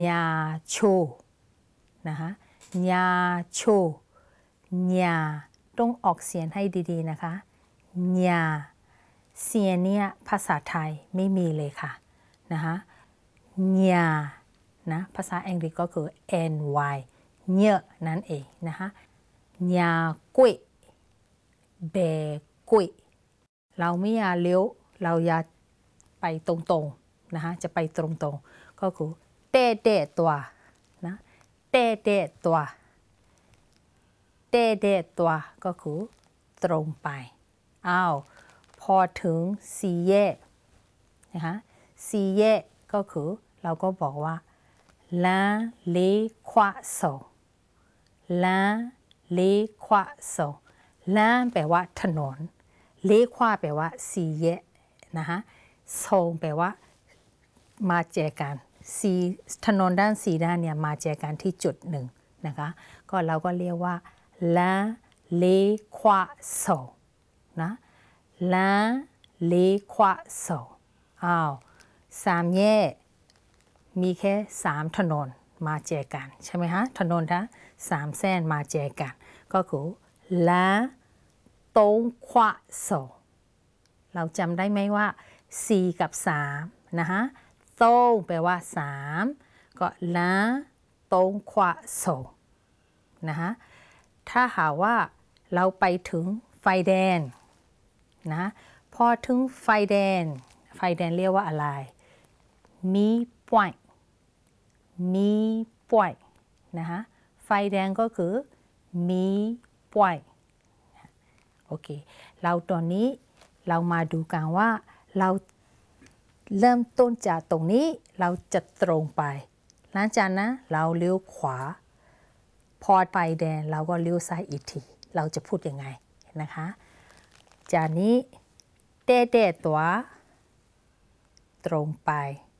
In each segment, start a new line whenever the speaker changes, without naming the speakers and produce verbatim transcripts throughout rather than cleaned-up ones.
ญาโชนะคะญาโชญาต้องออกเสียงให้ดีๆนะคะญาเสียงเนี่ยภาษาไทยไม่มีเลยค่ะนะคะญานะภาษาอังกฤษก็คือ n y เยอะนั่นเองนะคะญากุ้ยเบกุ้ยเราไม่อยากเลี้ยวเราอยากไปตรงๆนะคะจะไปตรงๆก็คือเต้เต้ตัวนะเต้เต้ตัวเต้เต้ตัวก็คือตรงไปอ้าวพอถึงสี่แยกนะคะสี่แยกก็คือเราก็บอกว่าลาเลควะสองลาเลควะสองลาแปลว่าถนนเลควะแปลว่าสี่แยกนะคะสองแปลว่ามาเจอกันสีถนนด้านสีด้านเนี่ยมาเจอกันที่จุดหนึ่งนะคะก็เราก็เรียกว่าลาเลควะสองนะลาเลควะสองอ้าวสามแยกมีแค่สามถนนมาเจอกันใช่ไหมฮะถนนทั้งสามเส้นมาเจอกันก็คือลาตงควะสองเราจำได้ไหมว่าสี่กับสามนะคะตงแปลว่าสามก็ลาตงควะสองนะคะถ้าหากว่าเราไปถึงไฟแดงนะพอถึงไฟแดงไฟแดงเรียกว่าอะไรมีป่วยมีป่วยนะคะไฟแดงก็คือมีป่วยโอเคเราตอนนี้เรามาดูกันว่าเราเริ่มต้นจากตรงนี้เราจะตรงไปหลังจากนั้นเราเลี้ยวขวาพอไฟแดงเราก็เลี้ยวซ้ายอีกทีเราจะพูดยังไงนะคะจากนี้เต้เต้ตัวตรงไป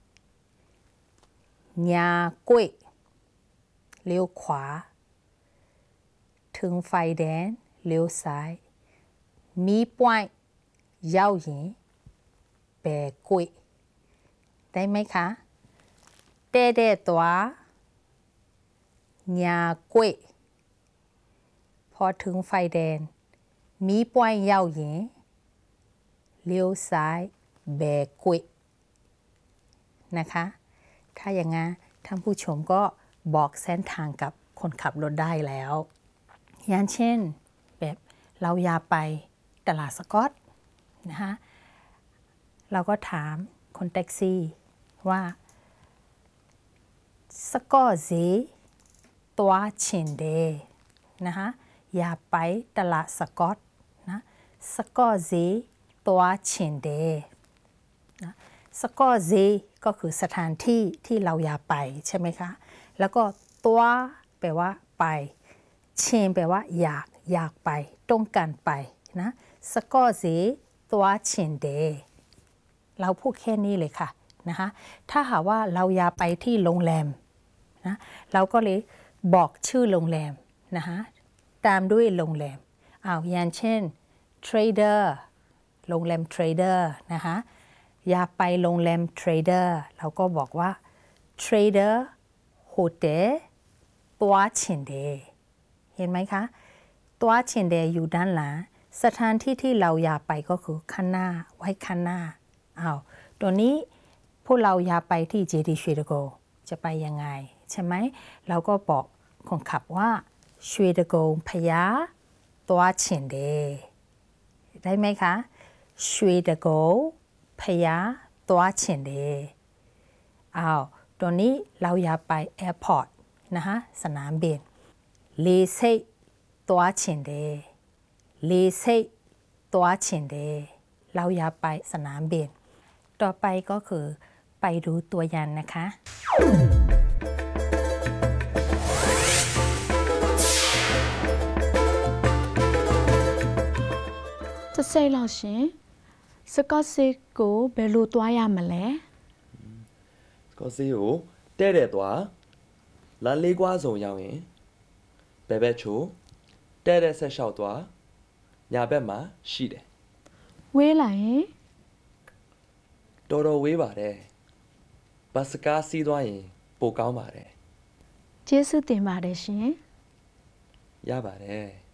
ญากุ้ยเลี้ยวขวาถึงไฟแดงเลี้ยวซ้ายมีป่วยยาวหญิงแบกุ้ยได้ไหมคะเต้เต้ตัวญากุ้ยพอถึงไฟแดงมีป่วยยาวหญิงเลี้ยวซ้ายแบกุ้ยนะคะถ้าอย่างงั้นท่านผู้ชมก็บอกเส้นทางกับคนขับรถได้แล้วอย่างเช่นแบบเราอยากไปตลาดสกอตนะคะเราก็ถามคนแท็กซี่ว่าสกอตซีตัวชินเดนะคะอยากไปตลาดสกอตนะสกอตซีตัวชินเดนะสกอตซีก็คือสถานที่ที่เราอยากไปใช่ไหมคะแล้วก็ตัวแปลว่าไปเชนแปลว่าอยากอยากไปต้องการไปนะสกอตซีตัวเชนเดเราพูดแค่นี้เลยค่ะนะคะถ้าหากว่าเราอยากไปที่โรงแรมนะเราก็เลยบอกชื่อโรงแรมนะคะตามด้วยโรงแรมอ้าวอย่างเช่น Trader โรงแรม Trader นะคะอยากไปโรงแรม Trader เราก็บอกว่า Trader Hotel ตัวชินเดเห็นไหมคะตัวชินเดอยู่ด้านหลังสถานที่ที่เราอยากไปก็คือข้างหน้าไว้ข้างหน้าอ้าวตัวนี้พวกเราอยากไปที่ เจ ดี Schwedego จะไปยังไงใช่ไหมเราก็บอกคนขับว่า Schwedego พยาตัวชินเดได้ไหมคะ Schwedego พยาตัวชินเดอ้าวตัวนี้เราอยากไปแอร์พอร์ตนะคะสนามบินเลเซตัวชินเดเลเซตัวชินเดเราอยากไปสนามบินต่อไปก็คือไปดูตัวอย่างนะคะ
จะใส่เราสิสกอตซีကိုဘယ်လိုတွားရမလဲ
စကောစီကိုတဲ့တဲ့သွားလမ်းလေးကွာစုံရောက်ရင်ဘယ်ဘက်ချိုတဲ့တဲ့ဆက်လျှောက်သွားညာဘက်မှာရှိတယ်
ဝေးလာရင်
တော်တော်ဝေးပါတယ်ဘတ်စကားစီးသွားရင်ပိုကောင်းပါတယ်
ကျေးဇူးတင်ပါတယ်ရှင်
ရပါတယ်